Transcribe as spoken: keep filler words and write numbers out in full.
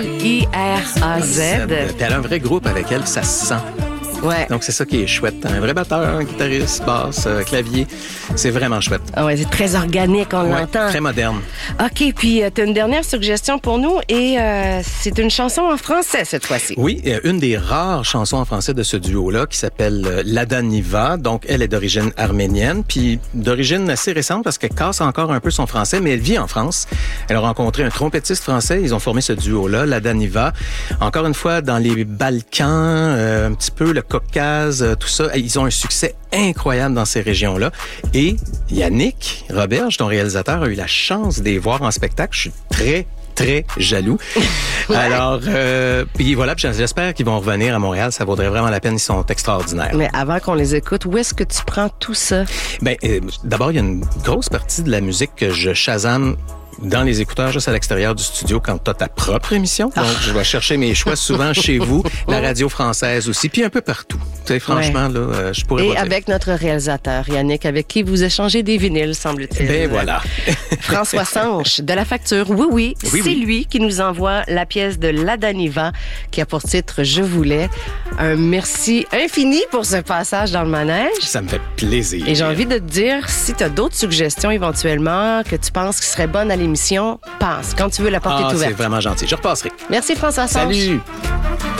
I R A Z. Puis elle a un vrai groupe avec elle, ça se sent. Ouais. Donc, c'est ça qui est chouette. Un vrai batteur, un guitariste, basse, euh, clavier. C'est vraiment chouette. Ah ouais, c'est très organique, on Ouais, l'entend. très moderne. OK, puis euh, tu as une dernière suggestion pour nous et euh, c'est une chanson en français cette fois-ci. Oui, euh, une des rares chansons en français de ce duo-là qui s'appelle euh, Lada Niva. Donc, elle est d'origine arménienne, puis d'origine assez récente parce qu'elle casse encore un peu son français, mais elle vit en France. Elle a rencontré un trompettiste français. Ils ont formé ce duo-là, Lada Niva. Encore une fois, dans les Balkans, euh, un petit peu le Caucase, tout ça. Ils ont un succès incroyable dans ces régions-là. Et Yannick Roberge, ton réalisateur, a eu la chance de les voir en spectacle. Je suis très, très jaloux. Ouais. Alors, euh, puis voilà, puis j'espère qu'ils vont revenir à Montréal. Ça vaudrait vraiment la peine. Ils sont extraordinaires. Mais avant qu'on les écoute, où est-ce que tu prends tout ça? Ben, euh, d'abord, il y a une grosse partie de la musique que je shazam dans les écouteurs juste à l'extérieur du studio quand tu as ta propre émission. Donc, ah. je vais chercher mes choix souvent chez vous, la radio française aussi, puis un peu partout. Tu sais, franchement, ouais. là, euh, je pourrais Et pas dire. avec notre réalisateur, Yannick, avec qui vous échangez des vinyles, semble-t-il. Ben voilà. François Sanche, de La Facture. Oui, oui, oui c'est oui. lui qui nous envoie la pièce de Lada Niva, qui a pour titre « Je voulais ». Un merci infini pour ce passage dans le manège. Ça me fait plaisir. Et j'ai envie de te dire, si tu as d'autres suggestions éventuellement que tu penses qui seraient bonnes à l'émission, passe. Quand tu veux, la porte ah, est ouverte. C'est vraiment gentil. Je repasserai. Merci François Sanche. Salut.